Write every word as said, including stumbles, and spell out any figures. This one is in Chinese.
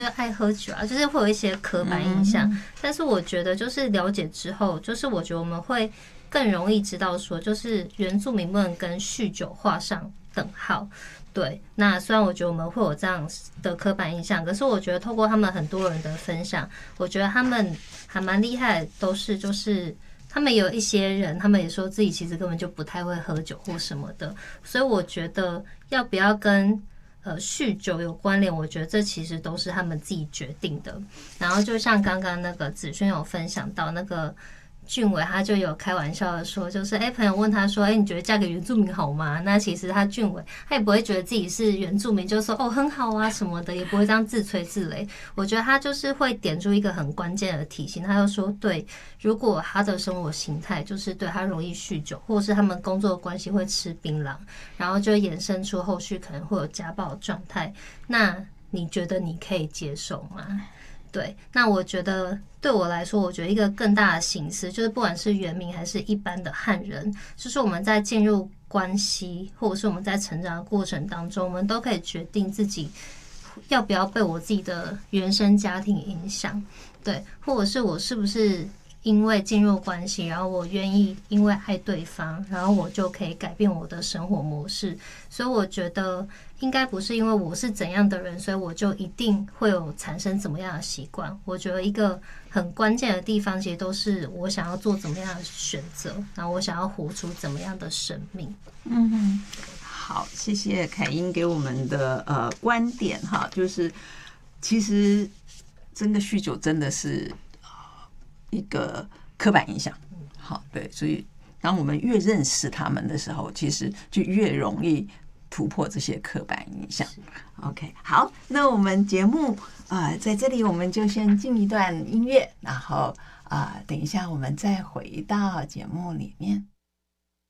爱喝酒啊，就是会有一些刻板印象。嗯、但是我觉得，就是了解之后，就是我觉得我们会更容易知道说，就是原住民不能跟酗酒画上等号。对，那虽然我觉得我们会有这样的刻板印象，可是我觉得透过他们很多人的分享，我觉得他们还蛮厉害的，都是就是他们有一些人，他们也说自己其实根本就不太会喝酒或什么的，所以我觉得要不要跟呃酗酒有关联，我觉得这其实都是他们自己决定的。然后就像刚刚那个子轩有分享到那个。俊伟他就有开玩笑的说，就是哎、欸，朋友问他说，哎、欸，你觉得嫁给原住民好吗？那其实他俊伟他也不会觉得自己是原住民，就说哦很好啊什么的，也不会这样自吹自擂。我觉得他就是会点出一个很关键的提醒，他就说，对，如果他的生活形态就是对他容易酗酒，或者是他们工作的关系会吃槟榔，然后就衍生出后续可能会有家暴的状态，那你觉得你可以接受吗？对，那我觉得对我来说，我觉得一个更大的形式就是，不管是原民还是一般的汉人，就是我们在进入关系，或者是我们在成长的过程当中，我们都可以决定自己要不要被我自己的原生家庭影响，对，或者是我是不是因为进入关系，然后我愿意因为爱对方，然后我就可以改变我的生活模式。所以我觉得应该不是因为我是怎样的人，所以我就一定会有产生怎么样的习惯。我觉得一个很关键的地方，其实都是我想要做怎么样的选择，然后我想要活出怎么样的生命。 嗯，好，谢谢凯英给我们的呃观点哈，就是其实真的酗酒真的是一个刻板印象，好，对，所以当我们越认识他们的时候，其实就越容易突破这些刻板印象。OK， 好，那我们节目啊、呃，在这里我们就先进一段音乐，然后啊、呃，等一下我们再回到节目里面。